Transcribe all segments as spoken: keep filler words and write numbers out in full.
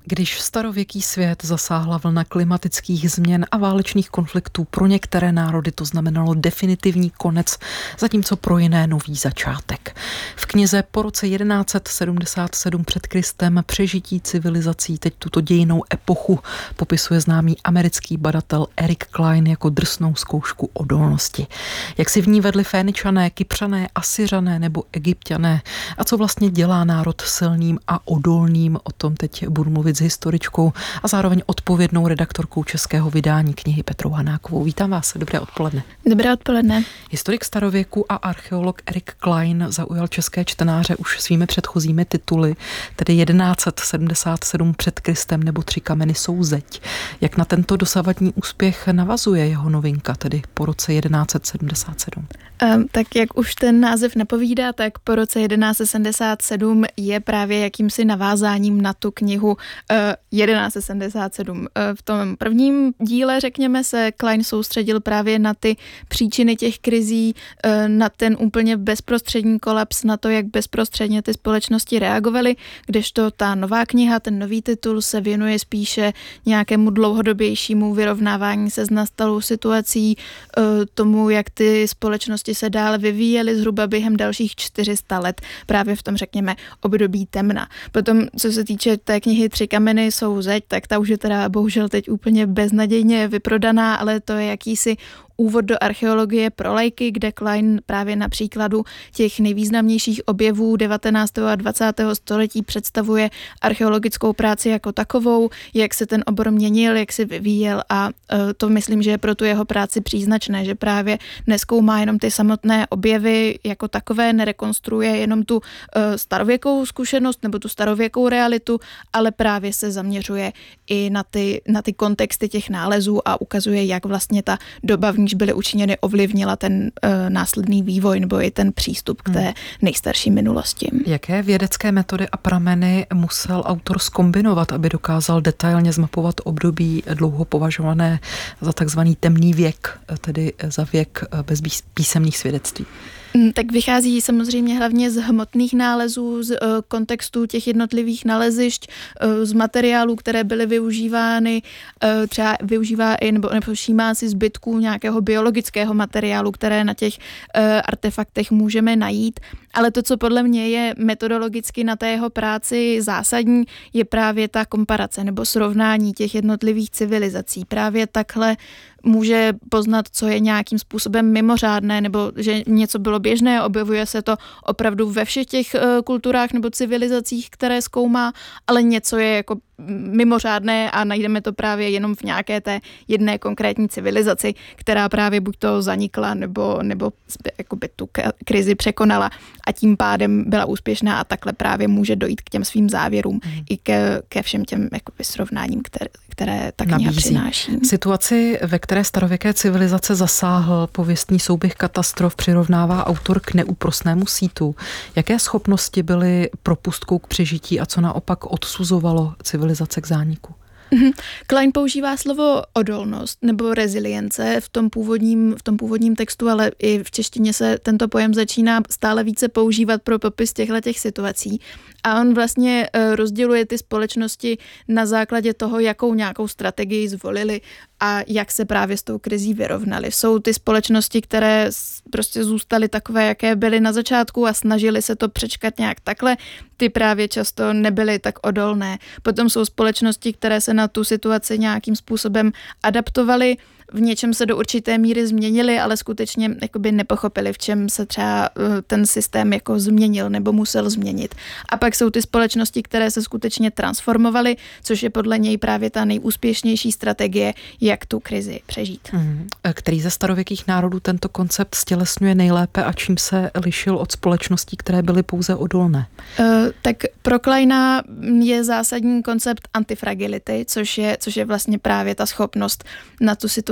Když starověký svět zasáhla vlna klimatických změn a válečných konfliktů, pro některé národy to znamenalo definitivní konec, zatímco pro jiné nový začátek. V knize Po roce jedenáct set sedmdesát sedm před Kristem přežití civilizací teď tuto dějinnou epochu popisuje známý americký badatel Eric Klein jako drsnou zkoušku odolnosti. Jak si v ní vedli Féničané, Kypřané, Asyřané nebo Egypťané a co vlastně dělá národ silným a odolným, o tom teď budu mluvit s historičkou a zároveň odpovědnou redaktorkou českého vydání knihy Petrou Hanákovou. Vítám vás, dobré odpoledne. Dobré odpoledne. Historik starověku a archeolog Eric Klein zaujal české čtenáře už svými předchozími tituly, tedy jedenáct set sedmdesát sedm před Kristem nebo Tři kameny jsou zeď. Jak na tento dosavadní úspěch navazuje jeho novinka, tedy Po roce jedenáct set sedmdesát sedm? Um, tak jak už ten název napovídá, tak Po roce jedenáct set sedmdesát sedm je právě jakýmsi navázáním na tu knihu uh, jedenáct set sedmdesát sedm. Uh, v tom prvním díle, řekněme, se Klein soustředil právě na ty příčiny těch krizí, uh, na ten úplně bezprostřední kolaps, na to, jak bezprostředně ty společnosti reagovaly, kdežto ta nová kniha, ten nový titul se věnuje spíše nějakému dlouhodobějšímu vyrovnávání se s nastalou situací, uh, tomu, jak ty společnosti se dále vyvíjely zhruba během dalších čtyři sta let, právě v tom, řekněme, období temna. Potom, co se týče té knihy Tři kameny jsou zeď, tak ta už je teda bohužel teď úplně beznadějně vyprodaná, ale to je jakýsi úvod do archeologie pro laiky, kde Klein právě na příkladu těch nejvýznamnějších objevů devatenáctého a dvacátého století představuje archeologickou práci jako takovou, jak se ten obor měnil, jak se vyvíjel a to myslím, že je pro tu jeho práci příznačné, že právě nezkoumá jenom ty samotné objevy jako takové, nerekonstruuje jenom tu starověkou zkušenost nebo tu starověkou realitu, ale právě se zaměřuje i na ty, na ty kontexty těch nálezů a ukazuje, jak vlastně ta doba, v níž byly učiněny, ovlivnila ten uh, následný vývoj nebo i ten přístup k té hmm. nejstarší minulosti. Jaké vědecké metody a prameny musel autor zkombinovat, aby dokázal detailně zmapovat období dlouho považované za takzvaný temný věk, tedy za věk bez písemných svědectví? Tak vychází samozřejmě hlavně z hmotných nálezů, z uh, kontextu těch jednotlivých nalezišť, uh, z materiálů, které byly využívány, uh, třeba využívá i nebo, nebo všímá si zbytků nějakého biologického materiálu, které na těch uh, artefaktech můžeme najít. Ale to, co podle mě je metodologicky na té jeho práci zásadní, je právě ta komparace nebo srovnání těch jednotlivých civilizací. Právě takhle může poznat, co je nějakým způsobem mimořádné, nebo že něco bylo běžné, objevuje se to opravdu ve všech těch uh, kulturách nebo civilizacích, které zkoumá, ale něco je jako mimořádné a najdeme to právě jenom v nějaké té jedné konkrétní civilizaci, která právě buď to zanikla, nebo, nebo jakoby tu krizi překonala a tím pádem byla úspěšná a takhle právě může dojít k těm svým závěrům mm. i ke, ke všem těm jakoby srovnáním, které, které ta kniha nabízí. Přináší. Situaci, ve které starověké civilizace zasáhl pověstný souběh katastrof, přirovnává autor k neúprosnému sítu. Jaké schopnosti byly propustkou k přežití a co naopak odsuzovalo civilizace k zániku? Klein používá slovo odolnost nebo rezilience v tom původním, v tom původním textu, ale i v češtině se tento pojem začíná stále více používat pro popis těchto situací. A on vlastně rozděluje ty společnosti na základě toho, jakou nějakou strategii zvolili a jak se právě s tou krizí vyrovnali. Jsou ty společnosti, které prostě zůstaly takové, jaké byly na začátku a snažili se to přečkat nějak takhle, ty právě často nebyly tak odolné. Potom jsou společnosti, které se na tu situaci nějakým způsobem adaptovaly, v něčem se do určité míry změnili, ale skutečně jakoby nepochopili, v čem se třeba ten systém jako změnil nebo musel změnit. A pak jsou ty společnosti, které se skutečně transformovaly, což je podle něj právě ta nejúspěšnější strategie, jak tu krizi přežít. Hmm. Který ze starověkých národů tento koncept stělesňuje nejlépe a čím se lišil od společností, které byly pouze odolné? Uh, tak pro Kleina je zásadní koncept antifragility, což je, což je vlastně právě ta schopnost na tu situaci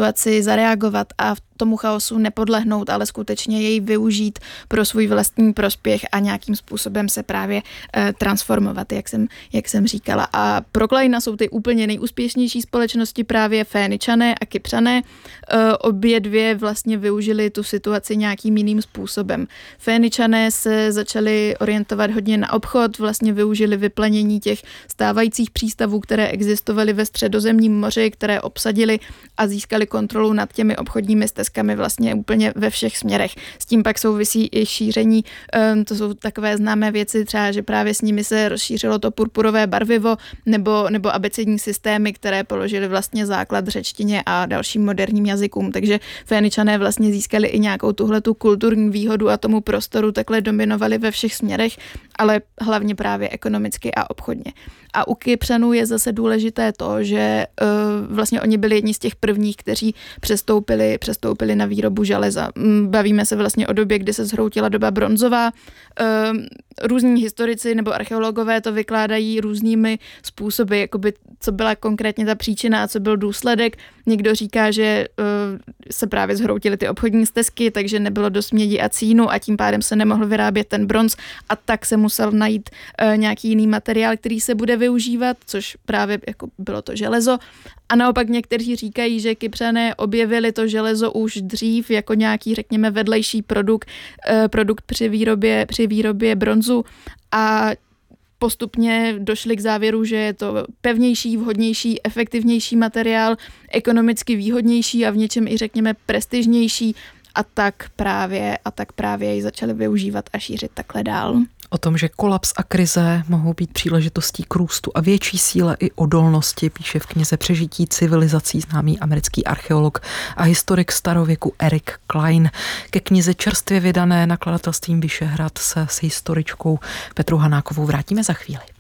situaci zareagovat a v tomu chaosu nepodlehnout, ale skutečně jej využít pro svůj vlastní prospěch a nějakým způsobem se právě e, transformovat, jak jsem, jak jsem říkala. A pro Kleina jsou ty úplně nejúspěšnější společnosti právě Féničané a Kypřané. E, obě dvě vlastně využili tu situaci nějakým jiným způsobem. Féničané se začali orientovat hodně na obchod, vlastně využili vyplenění těch stávajících přístavů, které existovaly ve Středozemním moři, které obsadili a získali kontrolu nad těmi obchodními stezkami vlastně úplně ve všech směrech. S tím pak souvisí i šíření, to jsou takové známé věci, třeba, že právě s nimi se rozšířilo to purpurové barvivo nebo, nebo abecední systémy, které položily vlastně základ řečtině a dalším moderním jazykům. Takže Féničané vlastně získali i nějakou tuhletu kulturní výhodu a tomu prostoru takhle dominovali ve všech směrech, ale hlavně právě ekonomicky a obchodně. A u Kypřanů je zase důležité to, že uh, vlastně oni byli jedni z těch prvních, kteří přestoupili, přestoupili na výrobu železa. Bavíme se vlastně o době, kdy se zhroutila doba bronzová. Uh, různí historici nebo archeologové to vykládají různými způsoby, jakoby co byla konkrétně ta příčina a co byl důsledek. Někdo říká, že uh, se právě zhroutily ty obchodní stezky, takže nebylo dost mědi a cínu a tím pádem se nemohl vyrábět ten bronz a tak se musel najít uh, nějaký jiný materiál, který se bude využívat, což právě jako bylo to železo. A naopak někteří říkají, že Kypřané objevili to železo už dřív jako nějaký, řekněme, vedlejší produkt, uh, produkt při výrobě, při výrobě bronzu a postupně došli k závěru, že je to pevnější, vhodnější, efektivnější materiál, ekonomicky výhodnější a v něčem i řekněme prestižnější a tak právě, a tak právě jej začali využívat a šířit takhle dál. O tom, že kolaps a krize mohou být příležitostí k růstu a větší síle i odolnosti, píše v knize Přežití civilizací známý americký archeolog a historik starověku Eric Klein. Ke knize čerstvě vydané nakladatelstvím Vyšehrad se s historičkou Petrou Hanákovou vrátíme za chvíli.